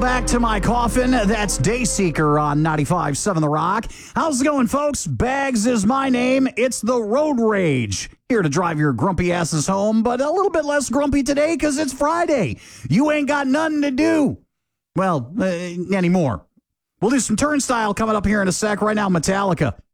Back to my coffin. That's Dayseeker on 95.7 The Rock. How's it going, folks? Bags is my name. It's the Road Rage. Here to drive your grumpy asses home, but a little bit less grumpy today because it's Friday. You ain't got nothing to do. Well, anymore. We'll do some Turnstile coming up here in a sec. Right now, Metallica.